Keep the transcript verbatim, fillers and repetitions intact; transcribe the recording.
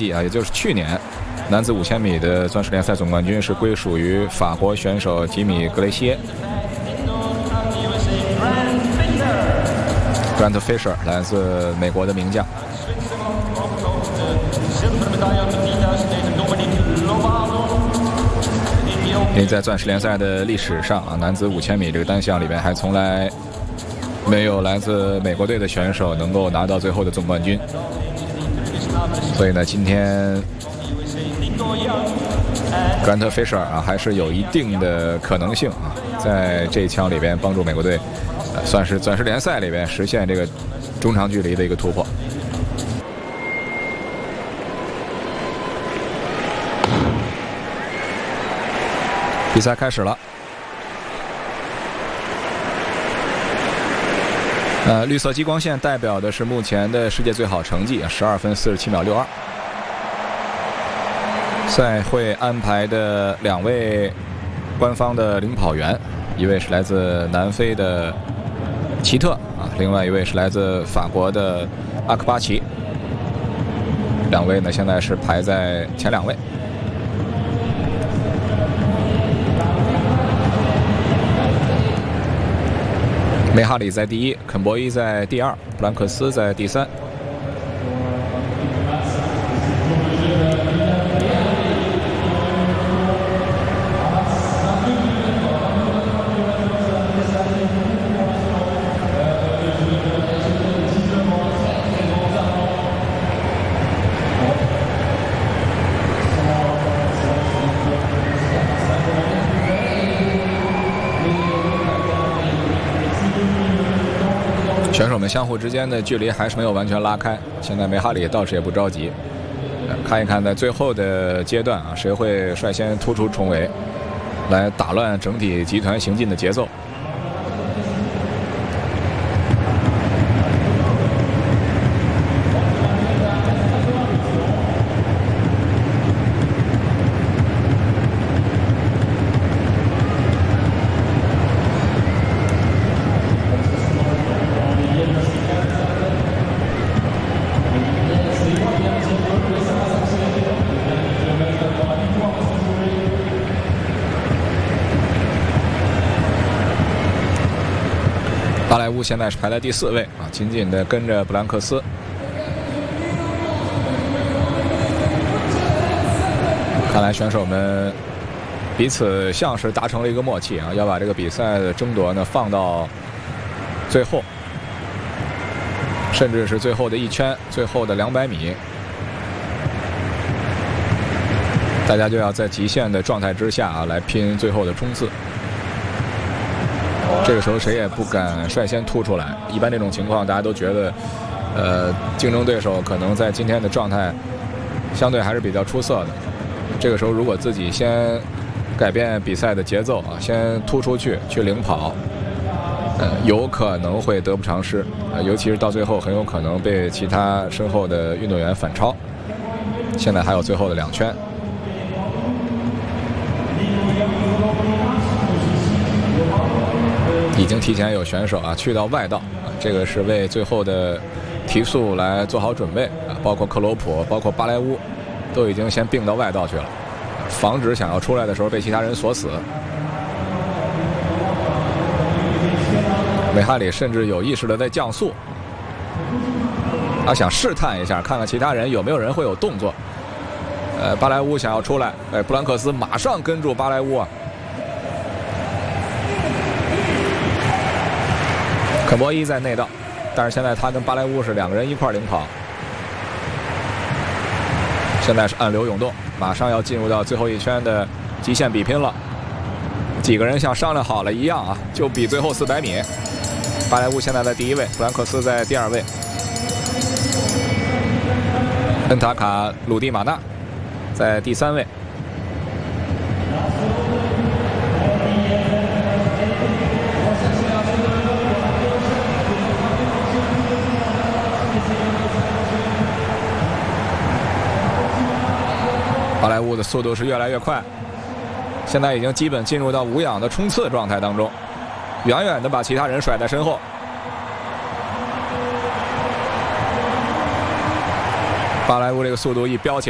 季啊，也就是去年，男子五千米的钻石联赛总冠军是归属于法国选手吉米·格雷西耶。Grant Fisher 来自美国的名将。因为在钻石联赛的历史上啊，男子五千米这个单项里面还从来没有来自美国队的选手能够拿到最后的总冠军，所以呢，今天 Grant Fisher 啊还是有一定的可能性啊，在这一枪里边帮助美国队，呃，算是钻石联赛里边实现这个中长距离的一个突破。比赛开始了，呃，绿色激光线代表的是目前的世界最好成绩，十二分四十七秒六二。赛会安排的两位官方的领跑员，一位是来自南非的奇特啊，另外一位是来自法国的阿克巴奇。两位呢，现在是排在前两位。梅哈里在第一，肯博伊在第二，布兰克斯在第三。选手们相互之间的距离还是没有完全拉开，现在梅哈里倒是也不着急，看一看在最后的阶段啊，谁会率先突出重围，来打乱整体集团行进的节奏。巴莱乌现在是排在第四位啊，紧紧的跟着布兰克斯。看来选手们彼此像是达成了一个默契啊，要把这个比赛的争夺呢放到最后，甚至是最后的一圈、最后的两百米，大家就要在极限的状态之下啊来拼最后的冲刺。这个时候谁也不敢率先突出来，一般这种情况大家都觉得，呃，竞争对手可能在今天的状态相对还是比较出色的。这个时候如果自己先改变比赛的节奏啊，先突出去去领跑，呃，有可能会得不偿失，呃，尤其是到最后很有可能被其他身后的运动员反超。现在还有最后的两圈。已经提前有选手啊去到外道啊，这个是为最后的提速来做好准备啊，包括克罗普，包括巴莱乌，都已经先并到外道去了，防止想要出来的时候被其他人锁死。梅哈里甚至有意识的在降速，他想试探一下，看看其他人有没有人会有动作。呃，巴莱乌想要出来，哎，布兰克斯马上跟住巴莱乌啊。肯博伊在内道，但是现在他跟巴莱乌是两个人一块领跑。现在是暗流涌动，马上要进入到最后一圈的极限比拼了。几个人像商量好了一样啊，就比最后四百米。巴莱乌现在在第一位，布兰克斯在第二位，恩塔卡鲁蒂马纳在第三位。巴莱乌的速度是越来越快，现在已经基本进入到无氧的冲刺状态当中，远远的把其他人甩在身后。巴莱乌这个速度一飙起来。